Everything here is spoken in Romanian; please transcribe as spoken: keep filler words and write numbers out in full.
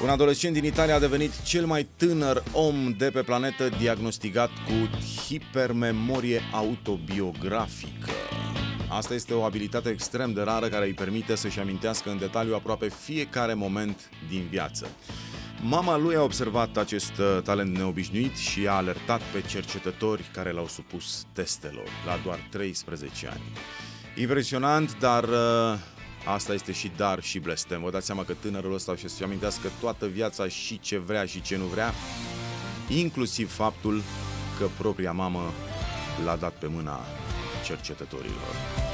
Un adolescent din Italia a devenit cel mai tânăr om de pe planetă diagnosticat cu hipermemorie autobiografică. Asta este o abilitate extrem de rară care îi permite să-și amintească în detaliu aproape fiecare moment din viață. Mama lui a observat acest talent neobișnuit și a alertat pe cercetători care l-au supus testelor la doar treisprezece ani. Impresionant, dar asta este și dar și blestem. Vă dați seama că tânărul ăsta o să-și amintească toată viața și ce vrea și ce nu vrea, inclusiv faptul că propria mamă l-a dat pe mâna cercetătorilor.